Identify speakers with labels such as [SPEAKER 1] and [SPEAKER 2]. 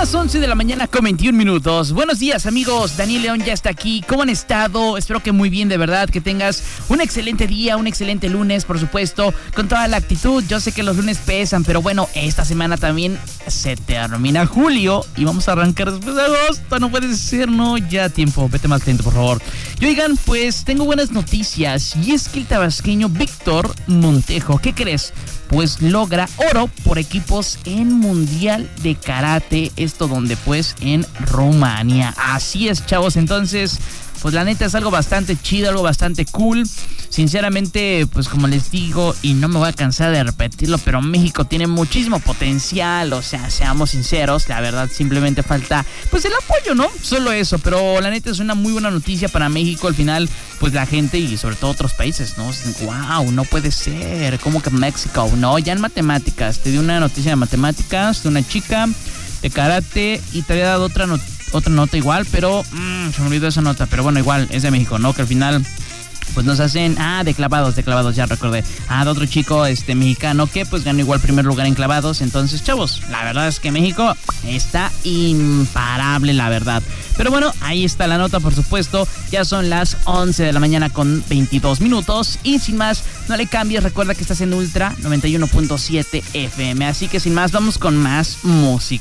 [SPEAKER 1] las 11 de la mañana con 21 minutos. Buenos días, amigos. Daniel León ya está aquí. ¿Cómo han estado? Espero que muy bien, de verdad. Que tengas un excelente día, un excelente lunes, por supuesto, con toda la actitud. Yo sé que los lunes pesan, pero bueno, esta semana también se termina julio y vamos a arrancar después de agosto. No puede ser, no. Ya tiempo. Vete más lento, por favor. Y oigan, pues tengo buenas noticias. Y es que el tabasqueño Víctor Montejo, ¿qué crees? Pues logra oro por equipos en Mundial de Karate, esto donde pues en Rumania. Así es, chavos, entonces pues la neta es algo bastante chido, algo bastante cool. Sinceramente, pues como les digo, y no me voy a cansar de repetirlo, pero México tiene muchísimo potencial, o sea, seamos sinceros, la verdad simplemente falta pues el apoyo, ¿no? Solo eso, pero la neta es una muy buena noticia para México. Al final, pues la gente y sobre todo otros países, ¿no? Wow, no puede ser, ¿cómo que México? No, ya en matemáticas, te di una noticia de matemáticas de una chica de karate y te había dado otra nota igual, pero se me olvidó esa nota, pero bueno, igual es de México, ¿no? Que al final pues nos hacen, de clavados, ya recordé, de otro chico mexicano que pues ganó igual primer lugar en clavados. Entonces, chavos, la verdad es que México está imparable, la verdad. Pero bueno, ahí está la nota, por supuesto. Ya son las 11 de la mañana con 22 minutos y sin más, no le cambies, recuerda que estás en Ultra 91.7 FM, así que sin más, vamos con más música.